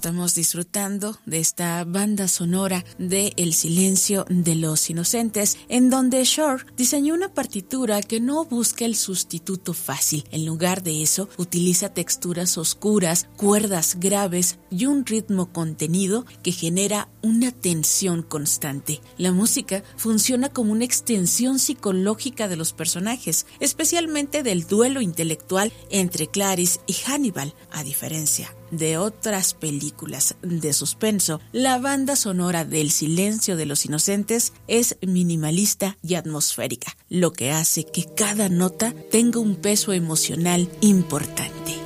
Estamos disfrutando de esta banda sonora de El silencio de los inocentes, en donde Shore diseñó una partitura que no busca el sustituto fácil. En lugar de eso, utiliza texturas oscuras, cuerdas graves y un ritmo contenido que genera una tensión constante. La música funciona como una extensión psicológica de los personajes, especialmente del duelo intelectual entre Clarice y Hannibal. A diferencia de otras películas de suspenso, la banda sonora del Silencio de los Inocentes es minimalista y atmosférica, lo que hace que cada nota tenga un peso emocional importante.